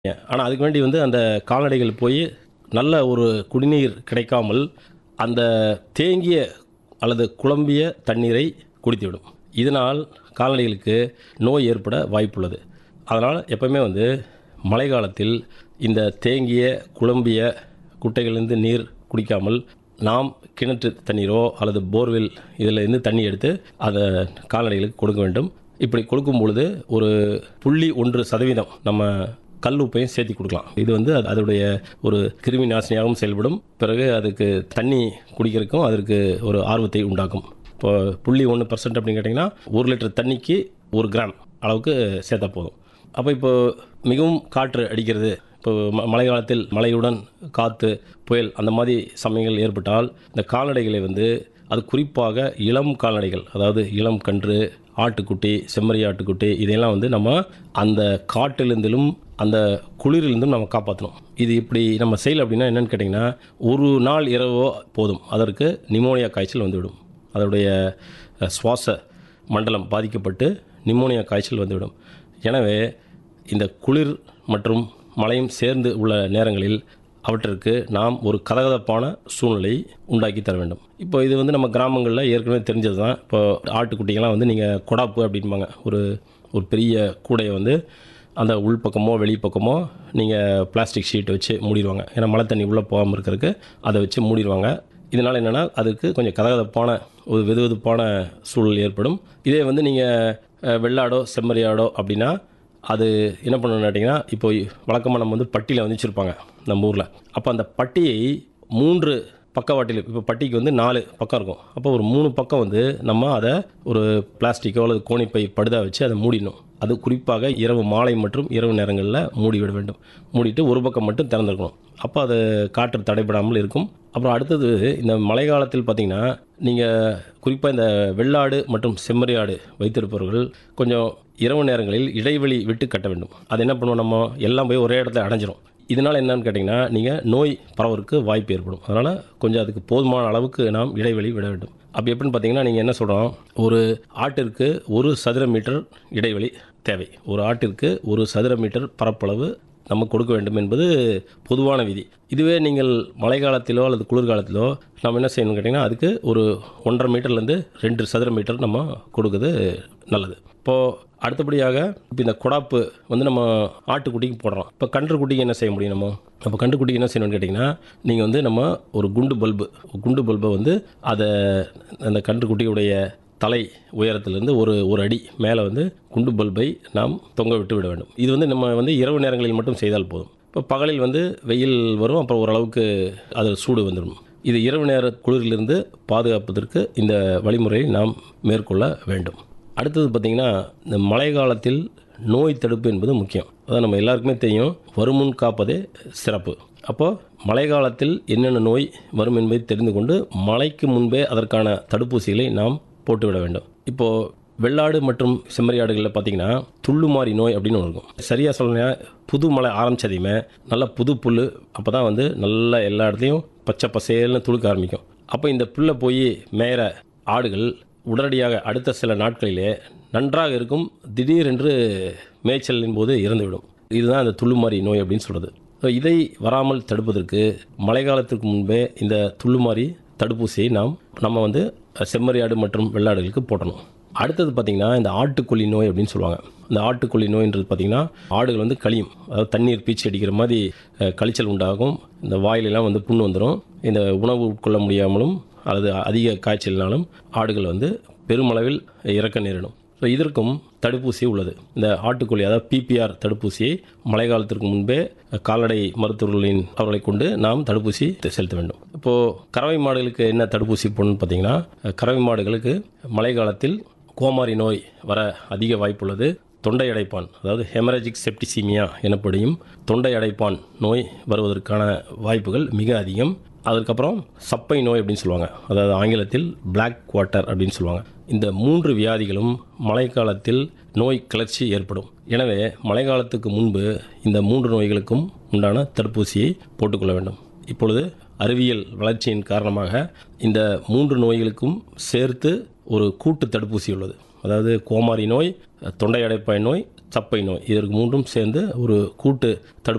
ஆனா, அதுக்கு வேண்டி வந்து அந்த கால்நடைகள் போய் நல்ல ஒரு குடிநீர் கிடைக்காமல், அந்த தேங்கிய அல்லது குழம்பிய தண்ணீரை குடித்துவிடும். இதனால் கால்நடைகளுக்கு நோய் ஏற்பட வாய்ப்புள்ளது. அதனால் எப்பவுமே வந்து மழைக்காலத்தில் இந்த தேங்கிய, குழம்பிய குட்டைகளிலிருந்து நீர் குடிக்காமல், நாம் கிணற்று தண்ணீரோ அல்லது போர்வெல் இதிலிருந்து தண்ணி எடுத்து அத கால்நடைகளுக்கு கொடுக்க வேண்டும். இப்படி கொடுக்கும் பொழுது ஒரு 0.1% நம்ம கல் உப்பையும் சேர்த்து கொடுக்கலாம். இது வந்து அதோடைய ஒரு கிருமி நாசினியாகவும் செயல்படும். பிறகு அதுக்கு தண்ணி குடிக்கிறதுக்கும் அதற்கு ஒரு ஆர்வத்தை உண்டாக்கும். இப்போ 0.1% அப்படின்னு கேட்டிங்கன்னா 1 லிட்டர் தண்ணிக்கு 1 கிராம் அளவுக்கு சேர்த்தா போதும். அப்போ இப்போ மிகவும் காற்று அடிக்கிறது, இப்போ மழை காலத்தில் மழையுடன் காற்று, புயல் அந்த மாதிரி சமயங்கள் ஏற்பட்டால் இந்த கால்நடைகளை வந்து அது குறிப்பாக இளம் கால்நடைகள், அதாவது இளம் கன்று, ஆட்டுக்குட்டி, செம்மறி ஆட்டுக்குட்டி இதையெல்லாம் வந்து நம்ம அந்த காட்டிலிருந்தும் அந்த குளிரிலிருந்தும் நம்ம காப்பாற்றணும். இது இப்படி நம்ம செய்யலை அப்படின்னா என்னென்னு கேட்டிங்கன்னா, ஒரு நாள் இரவோ போதும் அதற்கு நிமோனியா காய்ச்சல் வந்துவிடும். அதனுடைய சுவாச மண்டலம் பாதிக்கப்பட்டு நிமோனியா காய்ச்சல் வந்துவிடும். எனவே இந்த குளிர் மற்றும் மழையும் சேர்ந்து உள்ள நேரங்களில் அவற்றிற்கு நாம் ஒரு கதகதப்பான சூழ்நிலை உண்டாக்கி தர வேண்டும். இப்போ இது வந்து நம்ம கிராமங்களில் ஏற்கனவே தெரிஞ்சது தான். இப்போ ஆட்டுக்குட்டிங்கெல்லாம் வந்து நீங்கள் கொடாப்பு அப்படின்பாங்க. ஒரு பெரிய கூடையை வந்து அந்த உள்பக்கமோ வெளிப்பக்கமோ நீங்கள் பிளாஸ்டிக் ஷீட்டை வச்சு மூடிடுவாங்க. ஏன்னா மழை தண்ணி உள்ளே போகாமல் இருக்கிறதுக்கு அதை வச்சு மூடிடுவாங்க. இதனால் என்னென்னா அதுக்கு கொஞ்சம் கதகதப்பான ஒரு வெதுவெதுப்பான சூழல் ஏற்படும். இதே வந்து நீங்கள் வெள்ளாடோ செம்மறியாடோ அப்படின்னா அது என்ன பண்ணணும்னு கேட்டிங்கன்னா, இப்போ வழக்கமாக நம்ம வந்து பட்டியில் வந்து வச்சுருப்பாங்க நம்ம ஊரில். அப்போ அந்த பட்டியை 3 பக்கவாட்டில், இப்போ பட்டிக்கு வந்து 4 பக்கம் இருக்கும். அப்போ ஒரு 3 பக்கம் வந்து நம்ம அதை ஒரு பிளாஸ்டிக்கோ அல்லது கோணிப்பை படுதா வச்சு அதை மூடிடணும். அது குறிப்பாக இரவு மாலை மற்றும் இரவு நேரங்களில் மூடிவிட வேண்டும். மூடிட்டு ஒரு பக்கம் மட்டும் திறந்துருக்கணும். அப்போ அது காற்று தடைபடாமல் இருக்கும். அப்புறம் அடுத்தது இந்த மழை காலத்தில் பார்த்திங்கன்னா, நீங்கள் குறிப்பாக இந்த வெள்ளாடு மற்றும் செம்மறி ஆடு வைத்திருப்பவர்கள் கொஞ்சம் இரவு நேரங்களில் இடைவெளி விட்டு கட்ட வேண்டும். அது என்ன பண்ணுவோம், நம்ம எல்லாம் போய் ஒரே இடத்துல அடைஞ்சிரும். இதனால் என்னன்னு கேட்டிங்கன்னா, நீங்கள் நோய் பரவறதுக்கு வாய்ப்பு ஏற்படும். அதனால் கொஞ்சம் அதுக்கு போதுமான அளவுக்கு நாம் இடைவெளி விட வேண்டும். அப்படி எப்படின்னு பார்த்தீங்கன்னா, நீங்கள் என்ன சொல்கிறோம், ஒரு ஆட்டிற்கு 1 சதுர மீட்டர் இடைவெளி தேவை. ஒரு ஆட்டிற்கு 1 சதுர மீட்டர் பரப்பளவு நம்ம கொடுக்க வேண்டும் என்பது பொதுவான விதி. இதுவே நீங்கள் மழை காலத்திலோ அல்லது குளிர்காலத்திலோ நம்ம என்ன செய்யணும்னு கேட்டிங்கன்னா, அதுக்கு ஒரு 1.5 மீட்டர்லேருந்து 2 சதுர மீட்டர் நம்ம கொடுக்குறது நல்லது. இப்போது அடுத்தபடியாக இப்போ இந்த கொடாப்பு வந்து நம்ம ஆட்டுக்குட்டிக்கு போடுறோம். இப்போ கன்றுக்குட்டிக்கு என்ன செய்ய முடியும் நம்ம? அப்போ கன்றுக்குட்டிக்கு என்ன செய்யணும்னு கேட்டிங்கன்னா, நீங்கள் வந்து நம்ம ஒரு குண்டு பல்பை வந்து அதை அந்த கன்றுக்குட்டியுடைய தலை உயரத்திலிருந்து ஒரு அடி மேலே வந்து குண்டு பல்பை நாம் தொங்க விட வேண்டும். இது வந்து நம்ம வந்து இரவு நேரங்களில் மட்டும் செய்தால் போதும். இப்போ பகலில் வந்து வெயில் வரும், அப்புறம் ஓரளவுக்கு அது சூடு வந்துடும். இது இரவு நேர குளிரிலிருந்து பாதுகாப்பதற்கு இந்த வழிமுறையை நாம் மேற்கொள்ள வேண்டும். அடுத்தது பார்த்திங்கன்னா, இந்த மழை காலத்தில் நோய் தடுப்பு என்பது முக்கியம். அதான் நம்ம எல்லாருக்குமே தெரியும், வருமுன் காப்பதே சிறப்பு. அப்போது மழை காலத்தில் என்னென்ன நோய் வரும் என்பதை தெரிந்து கொண்டு மழைக்கு முன்பே அதற்கான தடுப்பூசிகளை நாம் போட்டுவிட வேண்டும். இப்போது வெள்ளாடு மற்றும் செம்மறியாடுகளில் பார்த்திங்கன்னா துள்ளுமாறி நோய் அப்படின்னு ஒன்று இருக்கும். சரியாக சொல்லணும்னா புது மழை ஆரம்பித்ததையுமே நல்லா புது புல் அப்போ தான் வந்து நல்லா எல்லா இடத்துலையும் பச்சை பசேல்னு துளுக்க ஆரம்பிக்கும். அப்போ இந்த புல்லை போய் மேயிற ஆடுகள் உடனடியாக அடுத்த சில நாட்களிலே நன்றாக இருக்கும், திடீரென்று மேய்ச்சலின் போது இறந்துவிடும். இதுதான் இந்த துள்ளுமாறி நோய் அப்படின்னு சொல்கிறது. இதை வராமல் தடுப்பதற்கு மழை காலத்திற்கு முன்பே இந்த துள்ளுமாறி தடுப்பூசியை நம்ம வந்து செம்மறியாடு மற்றும் வெள்ளாடுகளுக்கு போட்டணும். அடுத்தது பார்த்திங்கன்னா, இந்த ஆட்டுக்கொல்லி நோய் அப்படின்னு சொல்லுவாங்க. இந்த ஆட்டுக்கொல்லி நோய்ன்றது பார்த்திங்கன்னா, ஆடுகள் வந்து கழியும், அதாவது தண்ணீர் பீச்சி அடிக்கிற மாதிரி கழிச்சல் உண்டாகும். இந்த வாயிலெல்லாம் வந்து புண்ணு வந்துடும். இந்த உணவு உட்கொள்ள முடியாமலும் அல்லது அதிக காய்ச்சலினாலும் ஆடுகள் வந்து பெருமளவில் இறக்க நேரிடும். ஸோ இதற்கும் தடுப்பூசி உள்ளது. இந்த ஆட்டுக்கொல்லி, அதாவது பிபிஆர் தடுப்பூசியை மழை காலத்திற்கு முன்பே கால்நடை மருத்துவர்களின் அவர்களை கொண்டு நாம் தடுப்பூசி செலுத்த வேண்டும். இப்போது கறவை மாடுகளுக்கு என்ன தடுப்பூசி போடணும்னு பார்த்தீங்கன்னா, கறவை மாடுகளுக்கு மழை காலத்தில் கோமாரி நோய் வர அதிக வாய்ப்புள்ளது. தொண்டை அடைப்பான், அதாவது ஹெமரேஜிக் செப்டிசீமியா எனப்படும் தொண்டை அடைப்பான் நோய் வருவதற்கான வாய்ப்புகள் மிக அதிகம். அதுக்கப்புறம் சப்பை நோய் அப்படின்னு சொல்லுவாங்க, அதாவது ஆங்கிலத்தில் பிளாக் குவார்ட்டர் அப்படின்னு சொல்லுவாங்க. இந்த 3 வியாதிகளும் மழைக்காலத்தில் நோய் கிளர்ச்சி ஏற்படும். எனவே மழை காலத்துக்கு முன்பு இந்த 3 நோய்களுக்கும் உண்டான தடுப்பூசியை போட்டுக்கொள்ள வேண்டும். இப்பொழுது அறிவியல் வளர்ச்சியின் காரணமாக இந்த 3 நோய்களுக்கும் சேர்த்து ஒரு கூட்டு தடுப்பூசி உள்ளது. அதாவது கோமாரி நோய், தொண்டை அடைப்பாய் நோய், சப்பை நோய், இதற்கு 3ம் சேர்ந்து ஒரு கூட்டு தடுப்பு